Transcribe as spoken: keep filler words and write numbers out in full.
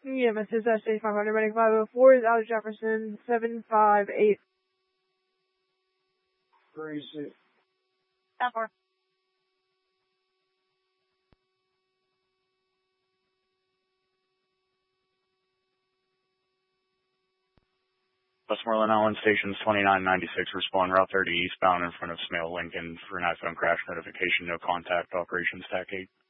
Yeah, Missus S J five hundred, Medic five oh four is out of Jefferson, seven five eight. Three six. ten four. Westmoreland Island Stations twenty-nine ninety-six, respond Route thirty eastbound in front of Smale Lincoln for an iPhone crash notification, no contact, operations T A C eight.